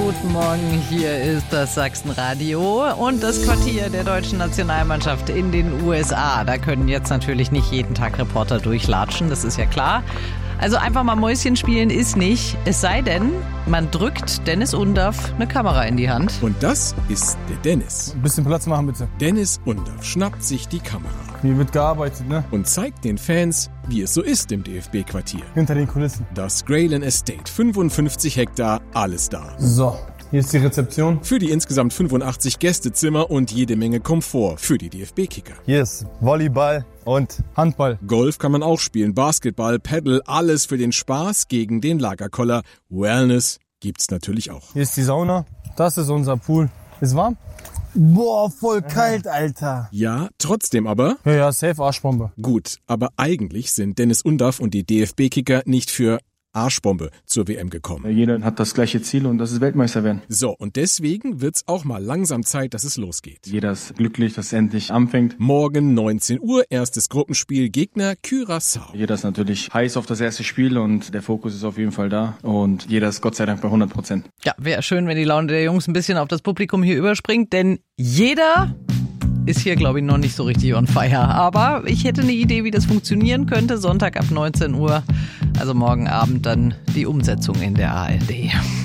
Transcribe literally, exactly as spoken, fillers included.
guten Morgen, hier ist das Sachsenradio und das Quartier der deutschen Nationalmannschaft in den U S A. Da können jetzt natürlich nicht jeden Tag Reporter durchlatschen, das ist ja klar. Also einfach mal Mäuschen spielen ist nicht, es sei denn, man drückt Dennis Undaff eine Kamera in die Hand. Und das ist der Dennis. Ein bisschen Platz machen, bitte. Dennis Undaff schnappt sich die Kamera. Hier wird gearbeitet, ne? Und zeigt den Fans, wie es so ist im D F B-Quartier. Hinter den Kulissen. Das Grayland Estate, fünfundfünfzig Hektar, alles da. So, hier ist die Rezeption. Für die insgesamt fünfundachtzig Gästezimmer und jede Menge Komfort für die D F B-Kicker. Hier ist Volleyball und Handball. Golf kann man auch spielen, Basketball, Paddle, alles für den Spaß gegen den Lagerkoller. Wellness gibt's natürlich auch. Hier ist die Sauna. Das ist unser Pool. Ist warm? Boah, voll kalt, Alter. Ja, trotzdem aber... Ja, ja, safe Arschbombe. Gut, aber eigentlich sind Dennis Undaff und die D F B-Kicker nicht für Arschbombe zur W M gekommen. Jeder hat das gleiche Ziel und das ist Weltmeister werden. So, und deswegen wird's auch mal langsam Zeit, dass es losgeht. Jeder ist glücklich, dass es endlich anfängt. Morgen neunzehn Uhr, erstes Gruppenspiel, Gegner Curaçao. Jeder ist natürlich heiß auf das erste Spiel und der Fokus ist auf jeden Fall da und jeder ist Gott sei Dank bei hundert Prozent. Ja, wäre schön, wenn die Laune der Jungs ein bisschen auf das Publikum hier überspringt, denn jeder ist hier, glaube ich, noch nicht so richtig on fire. Aber ich hätte eine Idee, wie das funktionieren könnte. Sonntag ab neunzehn Uhr, also morgen Abend dann die Umsetzung in der A R D.